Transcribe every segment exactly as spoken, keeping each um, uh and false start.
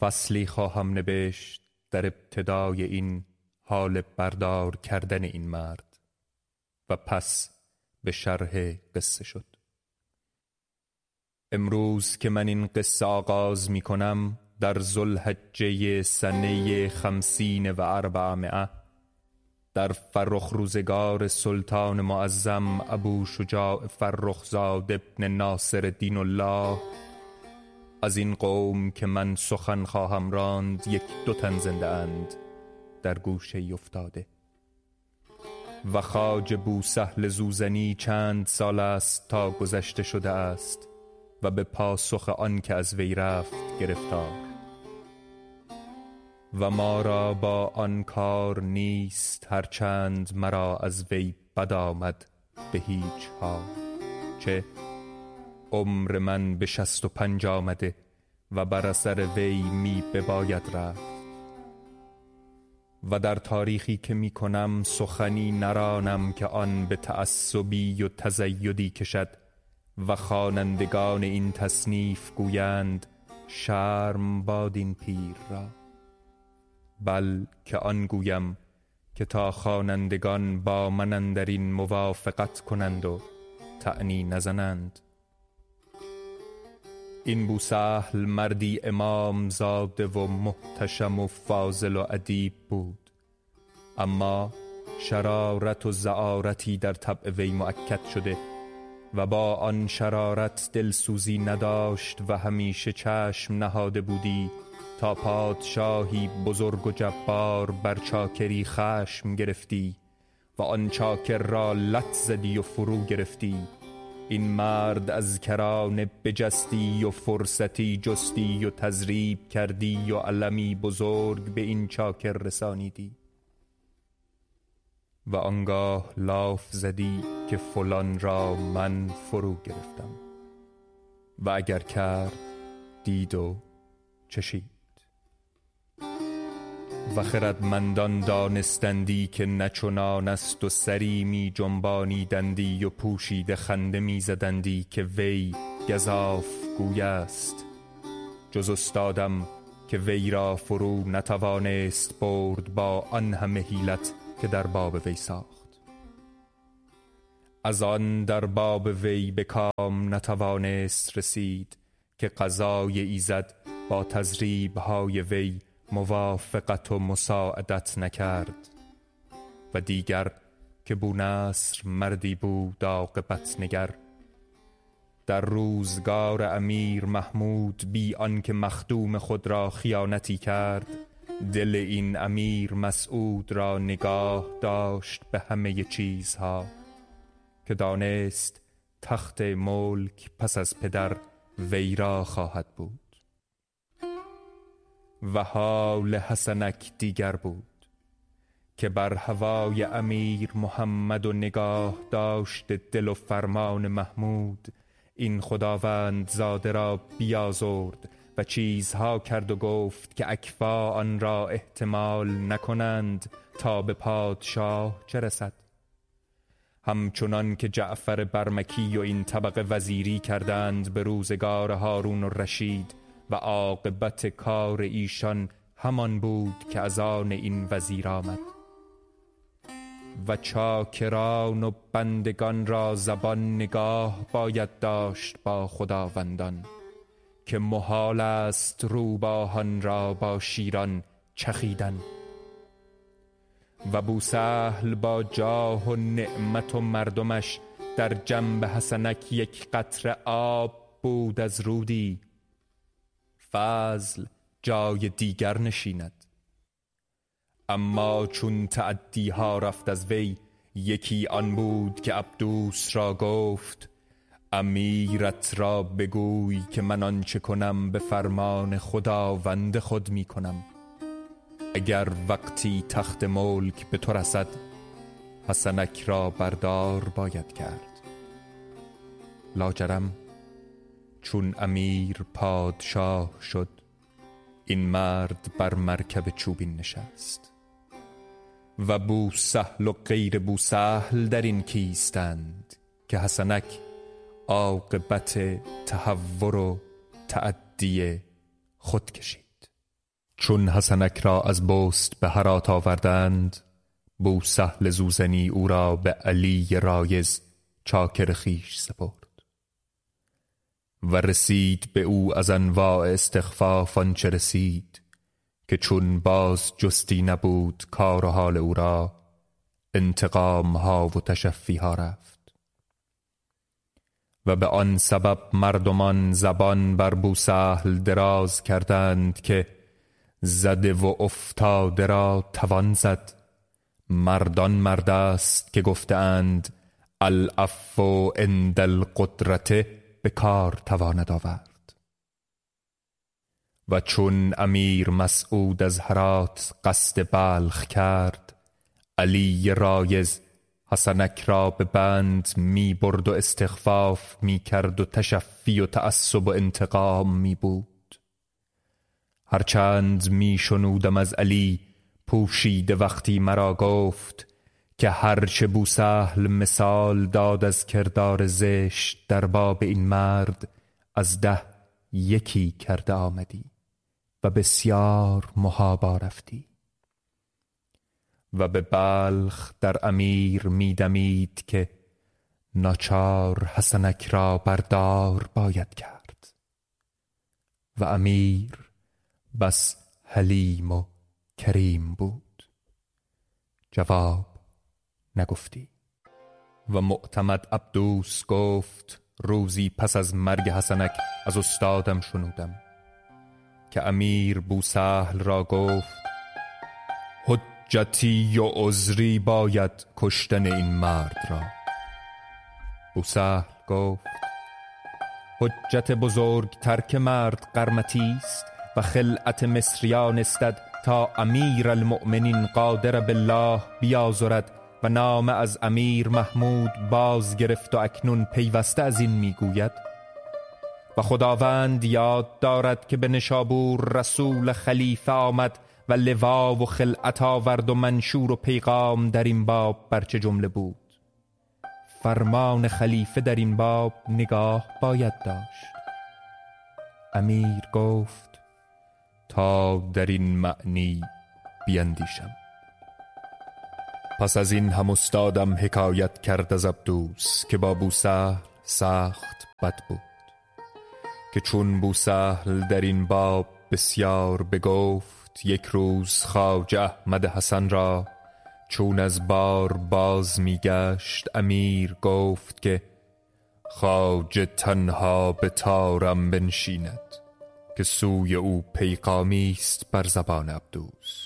فصلی خواهم نبشت در ابتدای این حال بردار کردن این مرد و پس به شرح قصه شد. امروز که من این قصه آغاز می کنم در ذوالحجه سنه خمسین و اربعمائه در فرخ روزگار سلطان معظم ابو شجاع فرخزاد ابن ناصر دین الله، از این قوم که من سخن خواهم راند یک دو تن زنده اند در گوشه ای افتاده و خواجه بوسهل زوزنی چند سال است تا گذشته شده است و به پاسخ آن که از وی رفت گرفتار و ما را با آن کار نیست، هرچند مرا از وی بد آمد به هیچ حال، چه عمر من به شست و پنج آمده و بر اثر وی می بباید رفت و در تاریخی که می کنم سخنی نرانم که آن به تعصبی و تزیدی کشد و خوانندگان این تصنیف گویند شرم باد این پیر را، بل که آن گویم که تا خوانندگان با من اندر این موافقت کنند و طعنی نزنند. این بوسهل مردی امام زاده و محتشم و فاضل و ادیب بود، اما شرارت و زعارتی در طبع وی مؤکد شده و با آن شرارت دلسوزی نداشت و همیشه چشم نهاده بودی تا پادشاهی بزرگ و جبار بر چاکری خشم گرفتی و آن چاکر را لت زدی و فرو گرفتی. این مرد از کرانه بجستی و فرصتی جستی و تضریب کردی و علمی بزرگ به این چاکر رسانیدی و آنگاه لاف زدی که فلان را من فرو گرفتم و اگر کرد دید و چشید و خردمندان دانستندی که نچنان است و سری می جنبانیدندی و پوشیده خنده می زدندی که وی گزاف گوی است، جز استادم که وی را فرو نتوانست برد با آن همه حیلت که در باب وی ساخت. از آن در باب وی به کام نتوانست رسید که قضای ایزد با تضریب های وی موافقت و مساعدت نکرد و دیگر که بونصر مردی بود عاقبت نگر، در روزگار امیر محمود بی آنکه مخدوم خود را خیانتی کرد، دل این امیر مسعود را نگاه داشت به همه چیزها که دانست تخت ملک پس از پدر وی را خواهد بود. و حال حسنک دیگر بود که بر هوای امیر محمد و نگاه داشت دل و فرمان محمود این خداوند زاده را بیازرد و چیزها کرد و گفت که اکفا آن را احتمال نکنند تا به پادشاه چه رسد، همچنان که جعفر برمکی و این طبقه وزیری کردند به روزگار هارون الرشید و عاقبت کار ایشان همان بود که از آن این وزیر آمد و چاکران و بندگان را زبان نگاه باید داشت با خداوندان که محال است روباهان را با شیران چخیدن. و بوسهل با جاه و نعمت و مردمش در جنب حسنک یک قطره آب بود از رودی، فضل جای دیگر نشیند. اما چون تعدی ها رفت از وی، یکی آن بود که عبدوس را گفت امیرت را بگوی که من آنچه کنم به فرمان خداوند خود می کنم. اگر وقتی تخت ملک به تو رسد، حسنک را بردار باید کرد. لاجرم چون امیر پادشاه شد، این مرد بر مرکب چوبین نشست و بوسهل و غیر بوسهل در این کیستند که حسنک عاقبت تهور و تعدی خود کشید. چون حسنک را از بست به هرات آوردند، بوسهل زوزنی او را به علی رایض چاکر خویش سپرد و رسید به او از انواع استخفاف آنچه رسید که چون باز جستی نبود کار و حال او را، انتقام ها و تشفی ها رفت و به آن سبب مردمان زبان بر بوسهل دراز کردند که زده و افتاده را توان زد. مردان مرد است که گفتند العفو عند القدرت، به کار تواند آورد. و چون امیر مسعود از هرات قصد بلخ کرد، علی رایض حسنک را به بند می برد و استخفاف می کرد و تشفی و تعصب و انتقام می بود. هرچند می شنودم از علی پوشیده وقتی مرا گفت که هرچه بوسهل مثال داد از کردار زشت در باب این مرد، از ده یکی کرده آمدی و بسیار محابا رفتی. و به بلخ در امیر می دمید که ناچار حسنک را بردار باید کرد و امیر بس حلیم و کریم بود، جواب نگفتی. و معتمد عبدوس گفت روزی پس از مرگ حسنک از استادم شنودم که امیر بوسهل را گفت حجتی و عذری باید کشتن این مرد را. بوسهل گفت حجت بزرگ ترک مرد قرمتی است و خلعت مصریان استد تا امیر المؤمنین قادر بالله بیازرد و نام از امیر محمود باز گرفت و اکنون پیوسته از این میگوید. و خداوند یاد دارد که به نشابور رسول خلیفه آمد و لوا و خلعت آورد و منشور و پیغام در این باب برچه جمله بود. فرمان خلیفه در این باب نگاه باید داشت. امیر گفت تا در این معنی بیندیشم. پس از این هم استادم حکایت کرد از عبدوس که با بوسهل سخت بد بود، که چون بوسهل در این باب بسیار بگفت، یک روز خواجه احمد حسن را چون از بار باز میگشت، امیر گفت که خواجه تنها به تارم بنشیند که سوی او پیغامی است بر زبان عبدوس.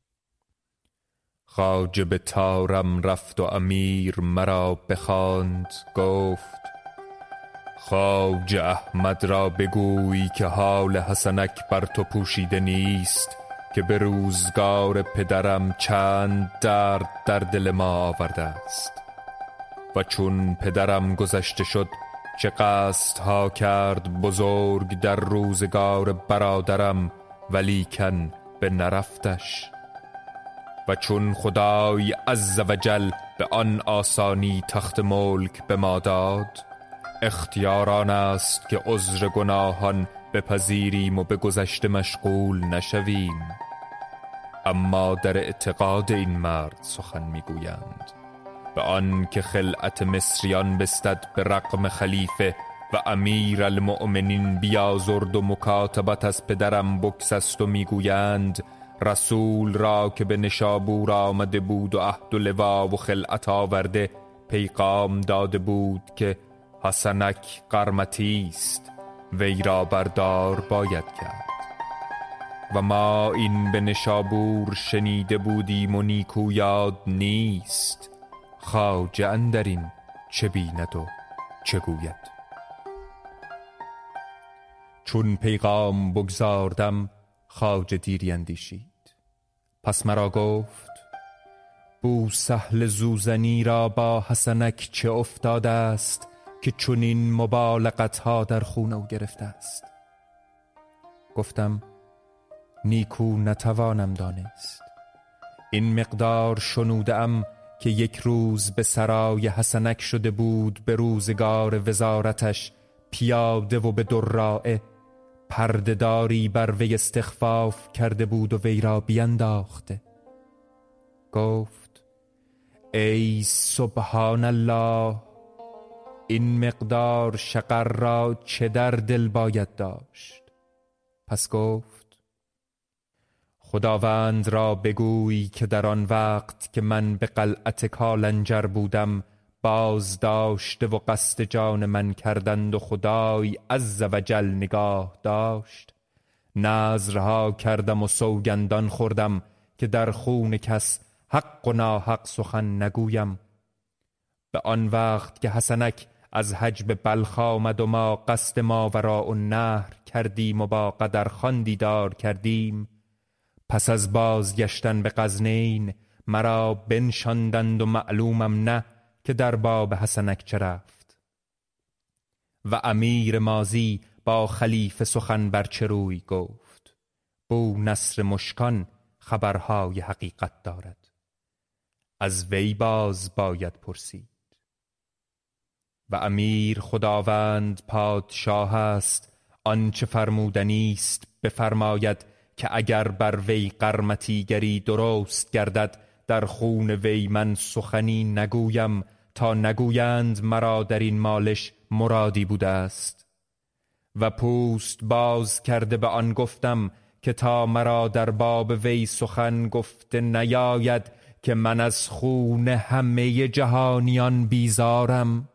خواجه به تارم رفت و امیر مرا بخواند، گفت خواجه احمد را بگوی که حال حسنک بر تو پوشیده نیست، که به روزگار پدرم چند درد در دل ما آورده است و چون پدرم گذشته شد چه قصدها کرد بزرگ در روزگار برادرم، ولیکن به نرفتش. و چون خدای عز و جل به آن آسانی تخت ملک به ما داد، اختیاران است که عذر گناهان بپذیریم و به گذشته مشغول نشویم. اما در اعتقاد این مرد سخن میگویند، به آن که خلعت مصریان بستد به رقم خلیفه و امیر المؤمنین بیازرد و مکاتبت از پدرم بکسست و میگویند رسول را که به نشابور آمده بود و عهد و لوا و خلعت آورده، پیغام داده بود که حسنک قرمتی است، وی را بردار باید کرد. و ما این به نشابور شنیده بودیم و نیکو یاد نیست. خواجه اندرین چه بیند و چه گوید؟ چون پیغام بگذاردم خواجه دیری اندیشید. پس مرا گفت بوسهل زوزنی را با حسنک چه افتاده است که چنین مبالغت ها در خون او گرفته است؟ گفتم نیکو نتوانم دانست. این مقدار شنودم که یک روز به سرای حسنک شده بود به روزگار وزارتش پیاده و به دراعه، پرده‌داری بر وی استخفاف کرده بود و وی را بینداخته. گفت ای سبحان الله، این مقدار شقر را چه در دل باید داشت؟ پس گفت خداوند را بگوی که در آن وقت که من به قلعت کالنجر بودم باز داشته و قصد جان من کردند و خدای عز و جل نگاه داشت. نذرها کردم و سوگندان خوردم که در خون کس حق و ناحق سخن نگویم. به آن وقت که حسنک از حج به بلخ آمد و ما قصد ماوراء النهر کردیم و با قدرخان دیدار کردیم، پس از بازگشتن به غزنین مرا بنشاندند و معلومم نه که در باب حسنک چه رفت. و امیر ماضی با خلیفه سخن بر چه روی گفت. بو نصر مشکان خبرهای حقیقت دارد، از وی باز باید پرسید. و امیر خداوند پادشاه است، آنچه فرمودنی است بفرماید که اگر بر وی قرمطیگری درست گردد در خون وی من سخنی نگویم تا نگویند مرا در این مالش مرادی بوده است. و پوست باز کرده به آن گفتم که تا مرا در باب وی سخن گفته نیاید که من از خون همه جهانیان بیزارم.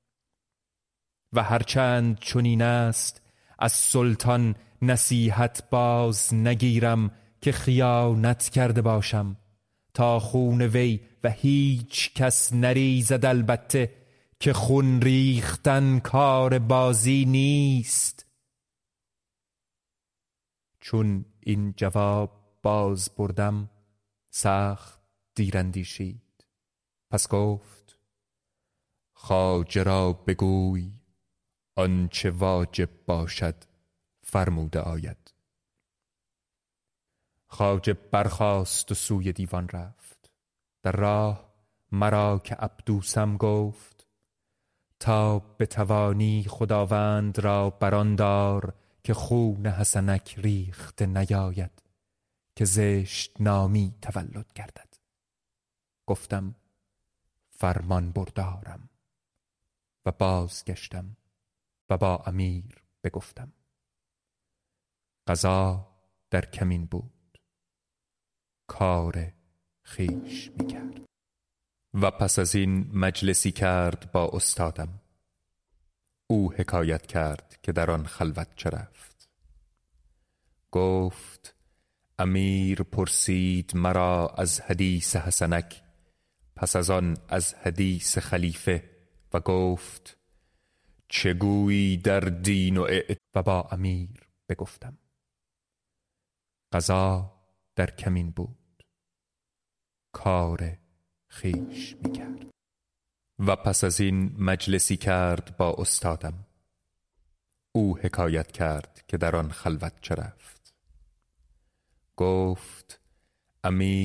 و هرچند چنین است از سلطان نصیحت باز نگیرم که خیانت کرده باشم، تا خون وی و هیچ کس نریزد، البته که خون ریختن کار بازی نیست. چون این جواب باز بردم سخت دیر اندیشید. پس گفت خواجه را بگوی آنچه واجب باشد فرموده آید. خواجه برخاست و سوی دیوان رفت. در راه مرا که عبدوسم گفت تا بتوانی خداوند را بران دار که خون حسنک ریخته نیاید که زشت نامی تولد گردد. گفتم فرمان بردارم و بازگشتم و با امیر بگفتم. قضا در کمین بود، کار خیش میکرد. و پس از این مجلسی کرد با استادم. او حکایت کرد که در آن خلوت چه رفت. گفت امیر پرسید مرا از حدیث حسنک، پس از آن از حدیث خلیفه، و گفت چگویی در دین و اعت... و با امیر بگفتم. قضا در کمین بود، کار خیش میکرد. و پس از این مجلسی کرد با استادم. او حکایت کرد که در آن خلوت چه رفت. گفت امیر